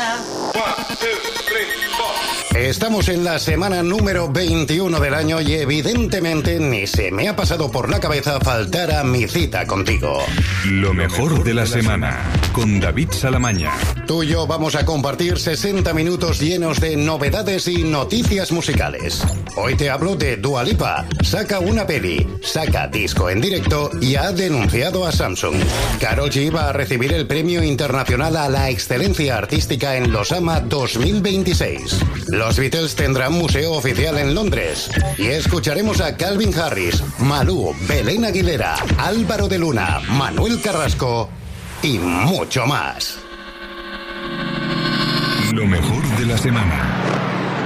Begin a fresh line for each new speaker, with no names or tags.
Estamos en la semana número 21 del año y evidentemente ni se me ha pasado por la cabeza faltar a mi cita contigo.
Lo mejor de la semana, con David Salamaña.
Tú y yo vamos a compartir 60 minutos llenos de novedades y noticias musicales. Hoy te hablo de Dua Lipa. Saca una peli, saca disco en directo y ha denunciado a Samsung. Karol G va a recibir el Premio Internacional a la Excelencia Artística en los AMA 2026. Los Beatles tendrán museo oficial en Londres. Y escucharemos a Calvin Harris, Malú, Belén Aguilera, Álvaro de Luna, Manuel Carrasco y mucho más.
Lo mejor de la semana.